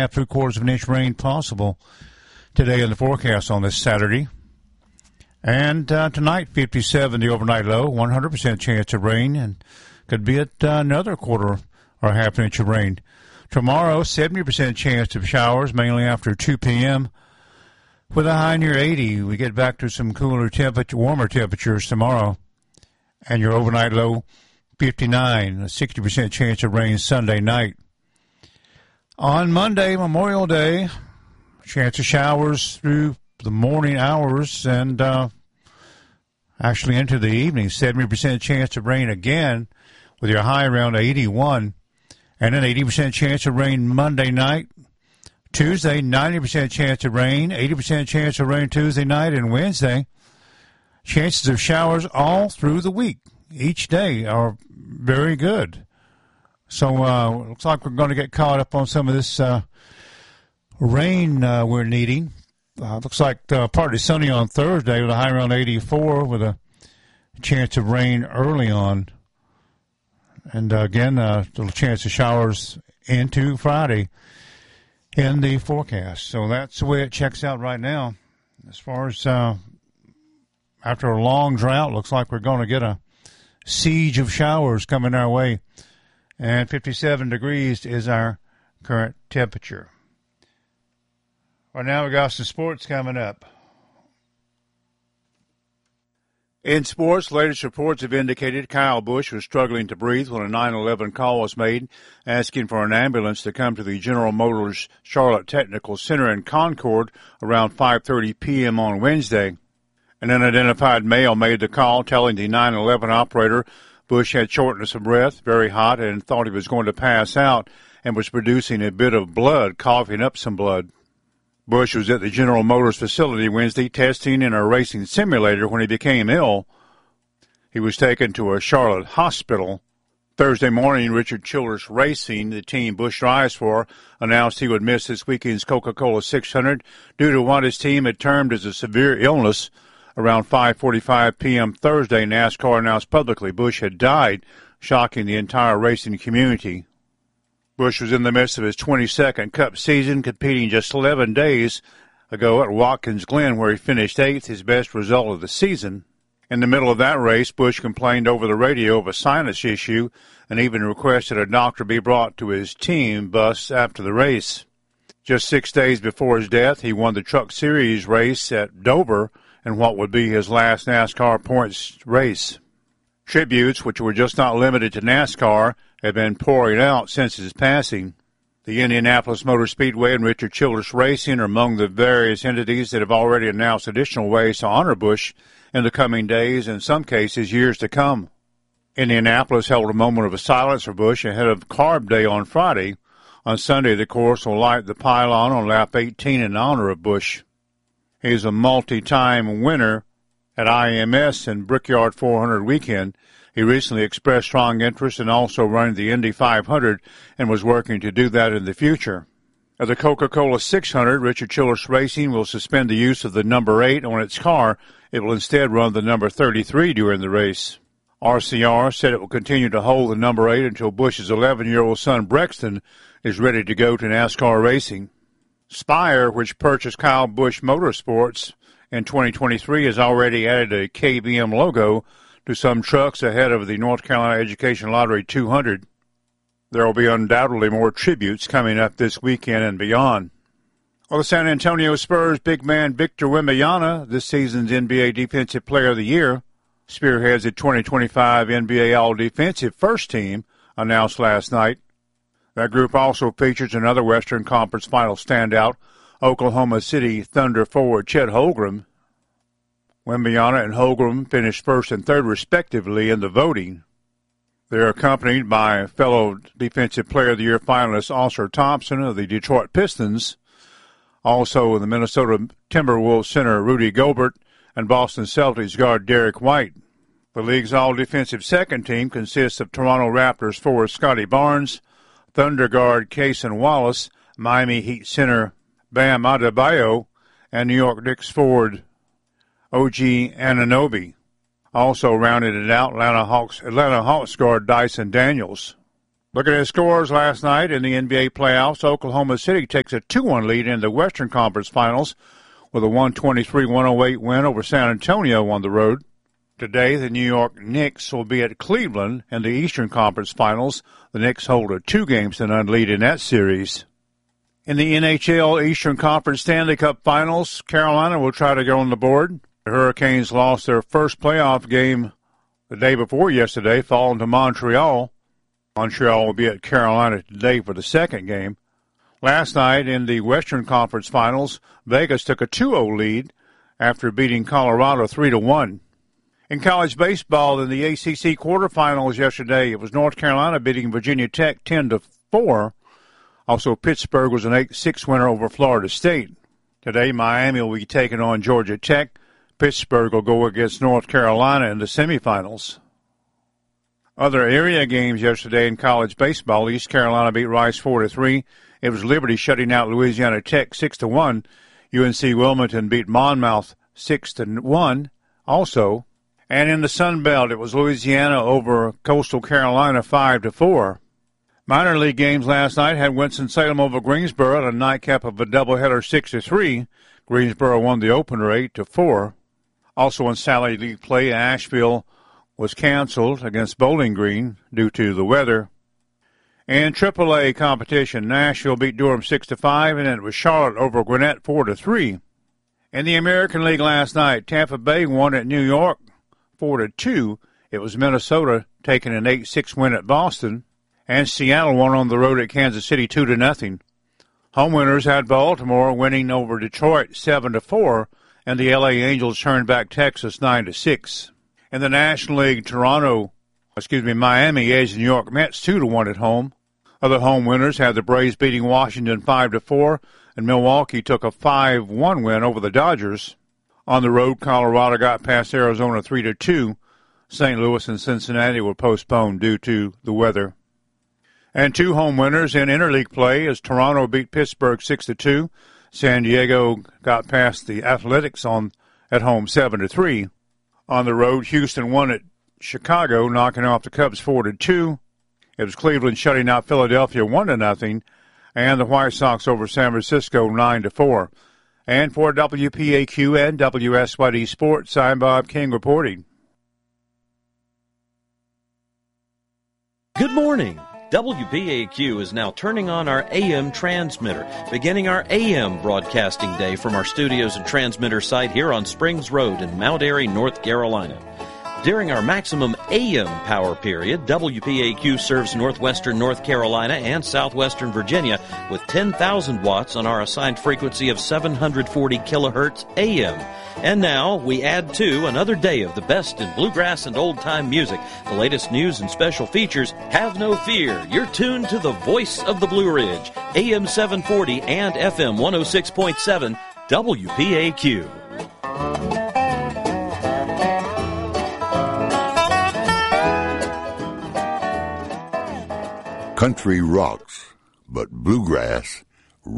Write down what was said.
1/2, 3/4 of an inch rain possible today in the forecast on this Saturday. And tonight, 57 the overnight low, 100% chance of rain, and could be at another 1/4 or 1/2 inch of rain. Tomorrow, 70% chance of showers, mainly after 2 p.m., with a high near 80. We get back to some warmer temperatures tomorrow. And your overnight low, 59, a 60% chance of rain Sunday night. On Monday, Memorial Day, chance of showers through the morning hours and actually into the evening. 70% chance of rain again with your high around 81. And an 80% chance of rain Monday night. Tuesday, 90% chance of rain, 80% chance of rain Tuesday night, and Wednesday, chances of showers all through the week. Each day are very good. So looks like we're going to get caught up on some of this rain we're needing. Looks like partly sunny on Thursday with a high around 84 with a chance of rain early on. And again, a little chance of showers into Friday in the forecast. So that's the way it checks out right now. As far as after a long drought, looks like we're going to get a siege of showers coming our way. And 57 degrees is our current temperature. Right now we got some sports coming up. In sports, latest reports have indicated Kyle Busch was struggling to breathe when a 911 call was made asking for an ambulance to come to the General Motors Charlotte Technical Center in Concord around 5:30 p.m. on Wednesday. An unidentified male made the call telling the 911 operator Busch had shortness of breath, very hot, and thought he was going to pass out and was producing a bit of blood, coughing up some blood. Busch was at the General Motors facility Wednesday testing in a racing simulator when he became ill. He was taken to a Charlotte hospital. Thursday morning, Richard Childress Racing, the team Busch drives for, announced he would miss this weekend's Coca-Cola 600 due to what his team had termed as a severe illness. Around 5:45 p.m. Thursday, NASCAR announced publicly Busch had died, shocking the entire racing community. Busch was in the midst of his 22nd Cup season, competing just 11 days ago at Watkins Glen, where he finished 8th, his best result of the season. In the middle of that race, Busch complained over the radio of a sinus issue and even requested a doctor be brought to his team bus after the race. Just 6 days before his death, he won the Truck Series race at Dover in what would be his last NASCAR points race. Tributes, which were just not limited to NASCAR, have been pouring out since his passing. The Indianapolis Motor Speedway and Richard Childress Racing are among the various entities that have already announced additional ways to honor Busch in the coming days, in some cases years to come. Indianapolis held a moment of silence for Busch ahead of Carb Day on Friday. On Sunday, the course will light the pylon on lap 18 in honor of Busch. He's a multi-time winner at IMS and Brickyard 400 weekend. He recently expressed strong interest in also running the Indy 500 and was working to do that in the future. At the Coca-Cola 600, Richard Childress Racing will suspend the use of the number 8 on its car. It will instead run the number 33 during the race. RCR said it will continue to hold the number 8 until Busch's 11-year-old son Brexton is ready to go to NASCAR racing. Spire, which purchased Kyle Busch Motorsports in 2023, has already added a KBM logo to some trucks ahead of the North Carolina Education Lottery 200. There will be undoubtedly more tributes coming up this weekend and beyond. Well, the San Antonio Spurs big man Victor Wembanyama, this season's NBA Defensive Player of the Year, spearheads the 2025 NBA All-Defensive First Team, announced last night. That group also features another Western Conference Final standout, Oklahoma City Thunder forward Chet Holmgren. Wembanyama and Holmgren finished first and third respectively in the voting. They are accompanied by fellow Defensive Player of the Year finalist Oscar Thompson of the Detroit Pistons, also the Minnesota Timberwolves center Rudy Gobert, and Boston Celtics guard Derek White. The league's all-defensive second team consists of Toronto Raptors forward Scotty Barnes, Thunder guard Cason Wallace, Miami Heat center Bam Adebayo, and New York Knicks forward OG Anunoby. Also rounded it out, Atlanta Hawks guard Dyson Daniels. Looking at scores last night in the NBA playoffs, Oklahoma City takes a 2-1 lead in the Western Conference Finals with a 123-108 win over San Antonio on the road. Today, the New York Knicks will be at Cleveland in the Eastern Conference Finals. The Knicks hold a 2-game-to-none lead in that series. In the NHL Eastern Conference Stanley Cup Finals, Carolina will try to get on the board. The Hurricanes lost their first playoff game the day before yesterday, falling to Montreal. Montreal will be at Carolina today for the second game. Last night in the Western Conference Finals, Vegas took a 2-0 lead after beating Colorado 3-1. In college baseball, in the ACC quarterfinals yesterday, it was North Carolina beating Virginia Tech 10-4. Also, Pittsburgh was an 8-6 winner over Florida State. Today, Miami will be taking on Georgia Tech. Pittsburgh will go against North Carolina in the semifinals. Other area games yesterday in college baseball, East Carolina beat Rice 4-3. It was Liberty shutting out Louisiana Tech 6-1. UNC Wilmington beat Monmouth 6-1 also. And in the Sun Belt, it was Louisiana over Coastal Carolina 5-4. Minor league games last night had Winston-Salem over Greensboro in a nightcap of a doubleheader 6-3. Greensboro won the opener 8-4. Also in Sally League play, Asheville was canceled against Bowling Green due to the weather. In AAA competition, Nashville beat Durham 6-5, and it was Charlotte over Gwinnett 4-3. In the American League last night, Tampa Bay won at New York 4-2. It was Minnesota taking an 8-6 win at Boston, and Seattle won on the road at Kansas City 2-0. Home winners had Baltimore winning over Detroit 7-4, and the LA Angels turned back Texas 9-6. In the National League, Miami edged the New York Mets 2-1 at home. Other home winners had the Braves beating Washington 5-4, and Milwaukee took a 5-1 win over the Dodgers. On the road, Colorado got past Arizona 3-2. St. Louis and Cincinnati were postponed due to the weather. And two home winners in interleague play as Toronto beat Pittsburgh 6-2. San Diego got past the Athletics at home 7-3. On the road, Houston won at Chicago, knocking off the Cubs 4-2. It was Cleveland shutting out Philadelphia 1-0, and the White Sox over San Francisco 9-4. And for WPAQ and WSYD Sports, I'm Bob King reporting. Good morning. WPAQ is now turning on our AM transmitter, beginning our AM broadcasting day from our studios and transmitter site here on Springs Road in Mount Airy, North Carolina. During our maximum AM power period, WPAQ serves northwestern North Carolina and southwestern Virginia with 10,000 watts on our assigned frequency of 740 kilohertz AM. And now we add to another day of the best in bluegrass and old-time music. The latest news and special features. Have no fear. You're tuned to the voice of the Blue Ridge, AM 740 and FM 106.7 WPAQ. Country rocks, but bluegrass